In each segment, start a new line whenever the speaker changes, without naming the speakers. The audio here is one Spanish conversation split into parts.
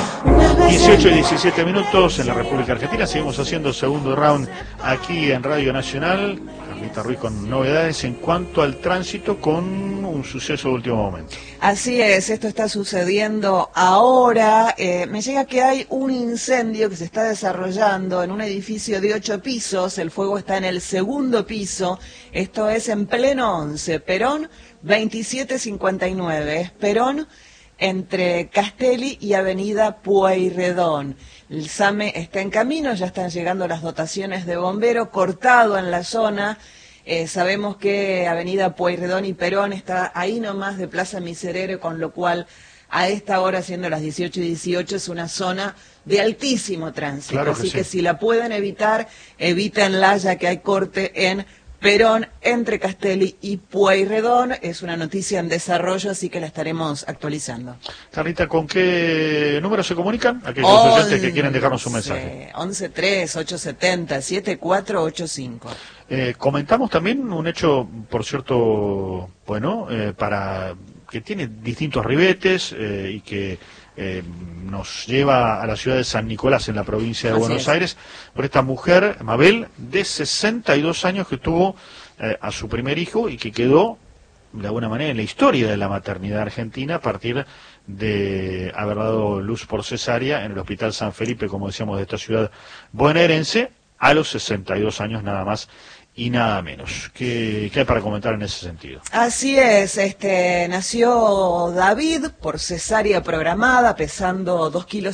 18 y 17 minutos en la República Argentina. Seguimos haciendo segundo round aquí en Radio Nacional. Carlita Ruiz con novedades en cuanto al tránsito, con un suceso de último momento.
Así es, esto está sucediendo ahora. Me llega que hay un incendio que se está desarrollando en un edificio de 8 pisos. El fuego está en el segundo piso. Esto es en pleno 11, Perón 2759. Es Perón entre Castelli y Avenida Pueyrredón. El SAME está en camino, ya están llegando las dotaciones de bomberos, cortado en la zona. Sabemos que Avenida Pueyrredón y Perón está ahí nomás de Plaza Miserere, con lo cual a esta hora, siendo las 18 y 18, es una zona de altísimo tránsito.
Claro que
así
sí.
que si la pueden evitar, evítenla, ya que hay corte en Perón entre Castelli y Pueyrredón. Es una noticia en desarrollo, así que la estaremos actualizando.
Carlita, ¿con qué número se comunican aquellos oyentes que quieren dejarnos un mensaje?
11-3-870-7485.
Comentamos también un hecho, por cierto, bueno, para que tiene distintos ribetes y que nos lleva a la ciudad de San Nicolás, en la provincia de Buenos Aires, por esta mujer, Mabel, de 62 años, que tuvo a su primer hijo y que quedó, de alguna manera, en la historia de la maternidad argentina a partir de haber dado luz por cesárea en el Hospital San Felipe, como decíamos, de esta ciudad bonaerense, a los 62 años nada más y nada menos. ¿Qué hay para comentar en ese sentido?
Así es, nació David por cesárea programada, pesando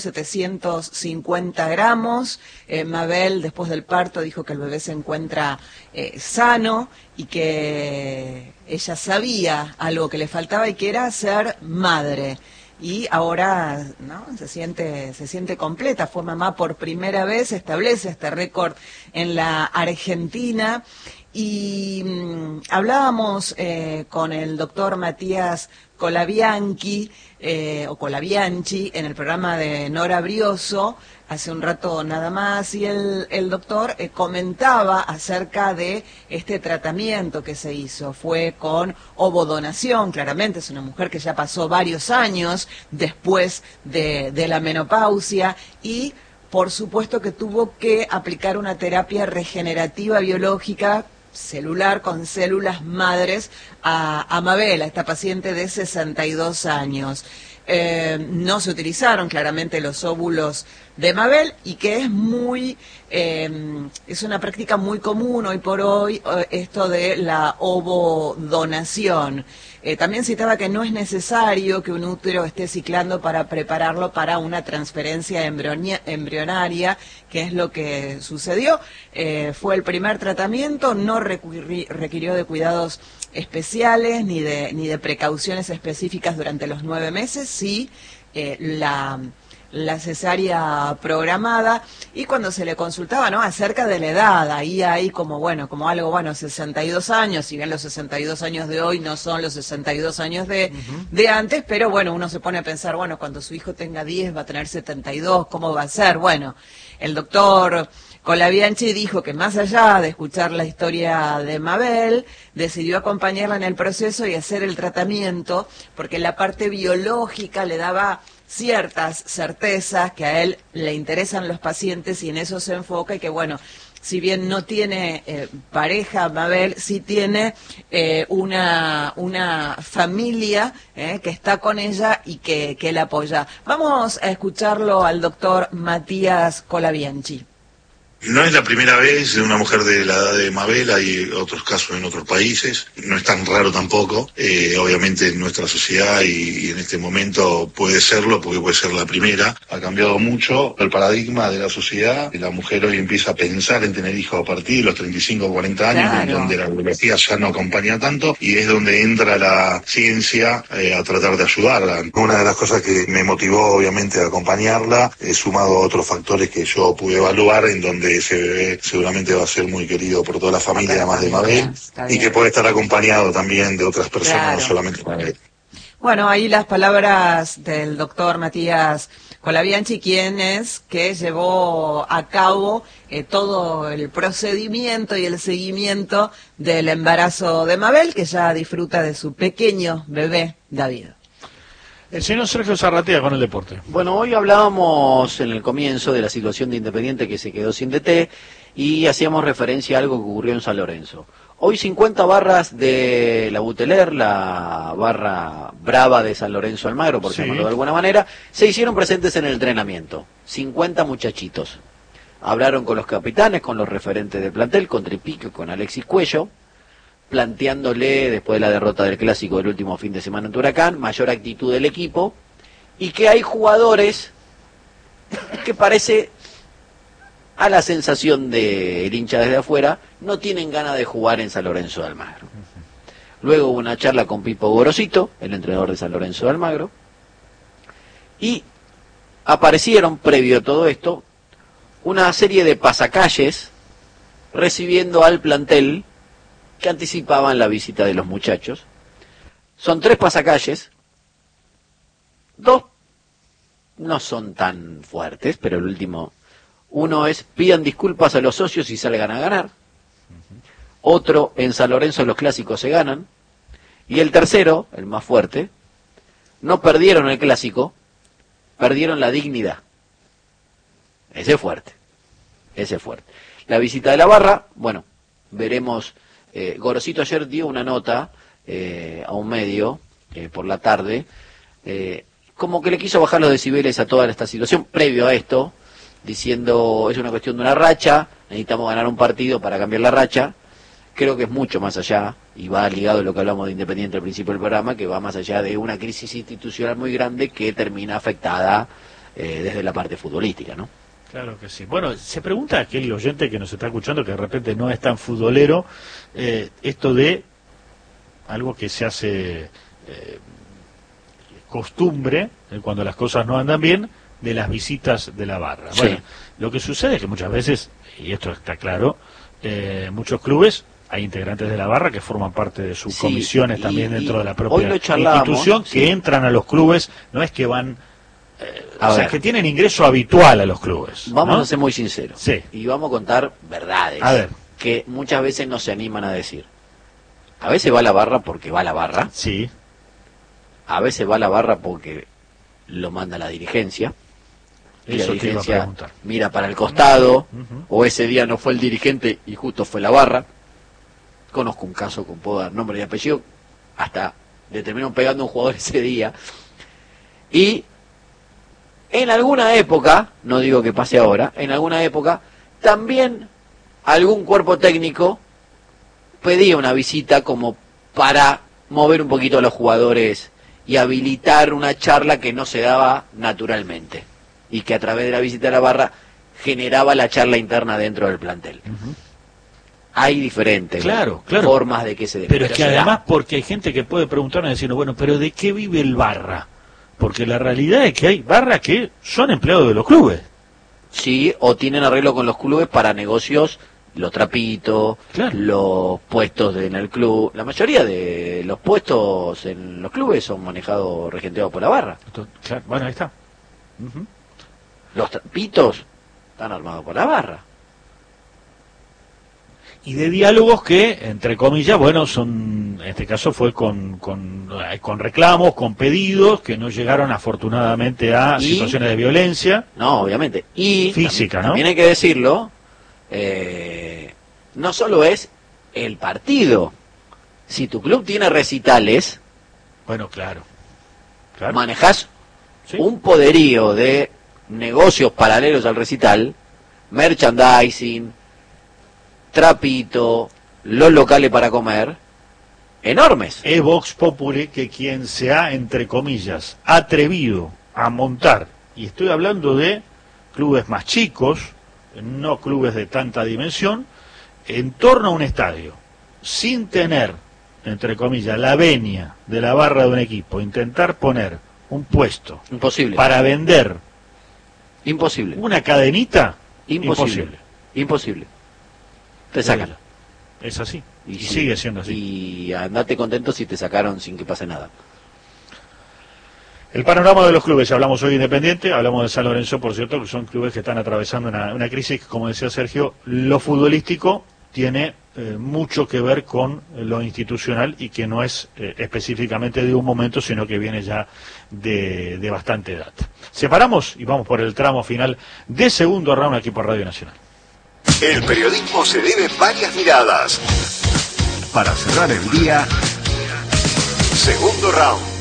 2,750 kilos. Mabel, después del parto, dijo que el bebé se encuentra sano y que ella sabía algo que le faltaba y que era ser madre. Y ahora, ¿no?, se siente completa. Fue mamá por primera vez, establece este récord en la Argentina. Y hablábamos con el doctor Matías Colabianchi, en el programa de Nora Brioso, hace un rato nada más, y el doctor comentaba acerca de este tratamiento que se hizo. Fue con ovodonación, claramente es una mujer que ya pasó varios años después de la menopausia, y por supuesto que tuvo que aplicar una terapia regenerativa biológica celular con células madres a Mabel, a esta paciente de 62 años. No se utilizaron claramente los óvulos de Mabel, y que es una práctica muy común hoy por hoy, esto de la ovodonación. También citaba que no es necesario que un útero esté ciclando para prepararlo para una transferencia embrionaria, que es lo que sucedió. Fue el primer tratamiento, no requirió de cuidados especiales ni de precauciones específicas durante los 9 meses, sí la cesárea programada. Y cuando se le consultaba, ¿no?, acerca de la edad, ahí hay como algo, 62 años, si bien los 62 años de hoy no son los 62 años de antes, pero bueno, uno se pone a pensar, bueno, cuando su hijo tenga 10 va a tener 72, ¿cómo va a ser? Bueno, el doctor Colabianchi dijo que más allá de escuchar la historia de Mabel, decidió acompañarla en el proceso y hacer el tratamiento, porque la parte biológica le daba ciertas certezas que a él le interesan los pacientes, y en eso se enfoca. Y que bueno, si bien no tiene pareja Mabel, sí tiene una familia que está con ella y que la apoya. Vamos a escucharlo al doctor Matías Colabianchi.
No es la primera vez de una mujer de la edad de Mabel, hay otros casos en otros países, no es tan raro tampoco, obviamente en nuestra sociedad y en este momento puede serlo, porque puede ser la primera. Ha cambiado mucho el paradigma de la sociedad, la mujer hoy empieza a pensar en tener hijos a partir de los 35 o 40 años, claro, en donde la biología ya no acompaña tanto, y es donde entra la ciencia a tratar de ayudarla. Una de las cosas que me motivó obviamente a acompañarla, sumado a otros factores que yo pude evaluar, en donde ese bebé seguramente va a ser muy querido por toda la familia, además de Mabel, y que puede estar acompañado también de otras personas, claro, no solamente Mabel.
Bueno, ahí las palabras del doctor Matías Colabianchi, quien es que llevó a cabo todo el procedimiento y el seguimiento del embarazo de Mabel, que ya disfruta de su pequeño bebé David.
El señor Sergio Zarratea con el deporte.
Bueno, hoy hablábamos en el comienzo de la situación de Independiente que se quedó sin DT y hacíamos referencia a algo que ocurrió en San Lorenzo. Hoy 50 barras de la Buteler, la barra brava de San Lorenzo Almagro, por llamarlo de alguna manera, se hicieron presentes en el entrenamiento. 50 muchachitos. Hablaron con los capitanes, con los referentes del plantel, con Tripico y con Alexis Cuello, planteándole, después de la derrota del Clásico del último fin de semana en Huracán, mayor actitud del equipo, y que hay jugadores que parece, a la sensación del hincha desde afuera, no tienen ganas de jugar en San Lorenzo de Almagro. Luego hubo una charla con Pipo Gorosito, el entrenador de San Lorenzo de Almagro, y aparecieron, previo a todo esto, una serie de pasacalles recibiendo al plantel que anticipaban la visita de los muchachos. Son 3 pasacalles, 2 no son tan fuertes, pero el último, uno es: pidan disculpas a los socios y salgan a ganar. Otro: en San Lorenzo los clásicos se ganan. Y el tercero, el más fuerte: no perdieron el clásico, perdieron la dignidad. Ese es fuerte, ese es fuerte. La visita de la barra, bueno, veremos. Gorosito ayer dio una nota a un medio por la tarde, como que le quiso bajar los decibeles a toda esta situación previo a esto, diciendo: es una cuestión de una racha, necesitamos ganar un partido para cambiar la racha. Creo que es mucho más allá, y va ligado a lo que hablamos de Independiente al principio del programa, que va más allá de una crisis institucional muy grande que termina afectada desde la parte futbolística, ¿no?
Claro que sí. Bueno, se pregunta aquel oyente que nos está escuchando, que de repente no es tan futbolero, esto de algo que se hace costumbre, cuando las cosas no andan bien, de las visitas de la barra.
Sí.
Bueno, lo que sucede es que muchas veces, y esto está claro, muchos clubes, hay integrantes de la barra que forman parte de sus comisiones también dentro de la propia institución, que entran a los clubes, no es que van... o sea, que tienen ingreso habitual a los clubes.
Vamos
¿no?
a ser muy sinceros.
Sí.
Y vamos a contar verdades.
A ver.
Que muchas veces no se animan a decir. A veces va a la barra porque va a la barra.
Sí.
A veces va a la barra porque lo manda la dirigencia. Y
Eso
la
te iba a
dirigencia
preguntar.
mira para el costado.
Ujú.
O ese día no fue el dirigente y justo fue la barra. Conozco un caso con puedo dar nombre y apellido. Hasta le terminaron pegando a un jugador ese día. Y en alguna época, no digo que pase ahora, en alguna época, también algún cuerpo técnico pedía una visita como para mover un poquito a los jugadores y habilitar una charla que no se daba naturalmente y que a través de la visita a la barra generaba la charla interna dentro del plantel.
Ujú.
Hay diferentes formas de que se dé.
Pero es que además, porque hay gente que puede preguntarnos y decir, bueno, pero ¿de qué vive el barra? Porque la realidad es que hay barras que son empleados de los clubes.
Sí, o tienen arreglo con los clubes para negocios, los trapitos, los puestos en el club. La mayoría de los puestos en los clubes son manejados, regenteados por la barra.
Claro, bueno, ahí está. Uh-huh.
Los trapitos están armados por la barra.
Y de diálogos que, entre comillas, bueno, son, en este caso fue con reclamos, con pedidos que no llegaron afortunadamente a situaciones de violencia.
No, obviamente. Y
física, ¿no?
También hay que decirlo, no solo es el partido. Si tu club tiene recitales,
bueno, claro.
Manejás un poderío de negocios paralelos al recital, merchandising, trapito, los locales para comer, enormes.
Es Vox Populi que quien se ha, entre comillas, atrevido a montar, y estoy hablando de clubes más chicos, no clubes de tanta dimensión, en torno a un estadio, sin tener, entre comillas, la venia de la barra de un equipo, intentar poner un puesto
imposible
para vender
imposible
una cadenita,
imposible. Te sacan.
Es así. Y sigue siendo así.
Y andate contento si te sacaron sin que pase nada.
El panorama de los clubes, hablamos hoy de Independiente, hablamos de San Lorenzo, por cierto, que son clubes que están atravesando una crisis, como decía Sergio, lo futbolístico tiene mucho que ver con lo institucional y que no es específicamente de un momento, sino que viene ya de bastante data. Separamos y vamos por el tramo final de segundo round aquí por Radio Nacional.
El periodismo se debe varias miradas. Para cerrar el día, segundo round.